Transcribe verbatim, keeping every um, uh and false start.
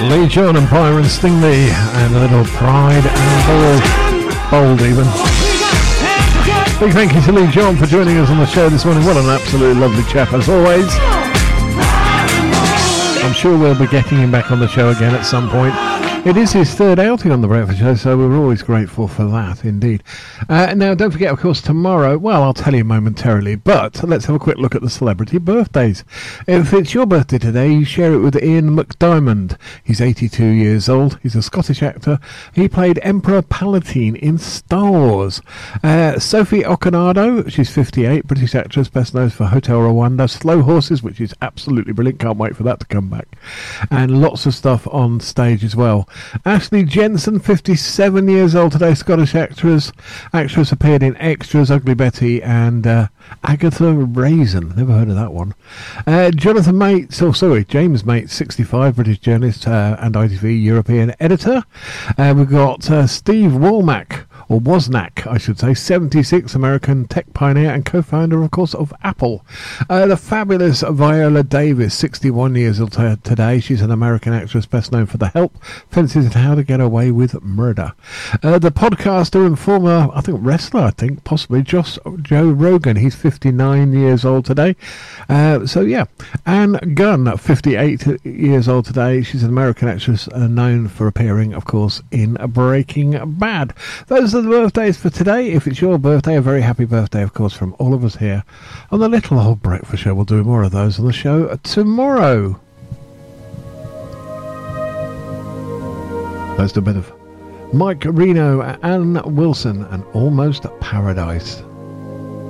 Lee John and Byron Stingley and a little Pride and Bold, bold even. Big thank you to Lee John for joining us on the show this morning. What an absolutely lovely chap as always. I'm sure we'll be getting him back on the show again at some point. It is his third outing on the Breakfast Show, so we're always grateful for that, indeed. Uh, now, don't forget, of course, tomorrow, well, I'll tell you momentarily, but let's have a quick look at the celebrity birthdays. If it's your birthday today, you share it with Ian McDiarmid. He's eighty-two years old. He's a Scottish actor. He played Emperor Palpatine in Star Wars. Uh, Sophie Okonedo, she's fifty-eight, British actress, best known for Hotel Rwanda, Slow Horses, which is absolutely brilliant. Can't wait for that to come back. And lots of stuff on stage as well. Ashley Jensen, fifty-seven years old today, Scottish actress. Actress appeared in Extras, Ugly Betty, and uh, Agatha Raisin. Never heard of that one. Uh, Jonathan Mates, oh sorry, James Mates, sixty-five, British journalist uh, and I T V European editor. Uh, we've got uh, Steve Womack, or Wozniak, I should say, seventy-six, American tech pioneer and co-founder, of course, of Apple. Uh, the fabulous Viola Davis, sixty-one years old t- today. She's an American actress, best known for The Help, Fences and How to Get Away with Murder. Uh, the podcaster and former, I think, wrestler, I think, possibly, Josh, Joe Rogan. He's fifty-nine years old today. Uh, so, yeah. Anne Gunn, fifty-eight years old today. She's an American actress uh, known for appearing, of course, in Breaking Bad. Those are the birthdays for today. If it's your birthday, a very happy birthday, of course, from all of us here on the Little Old Breakfast Show. We'll do more of those on the show tomorrow. That's a bit of Mike Reno, Ann Wilson, and Almost Paradise.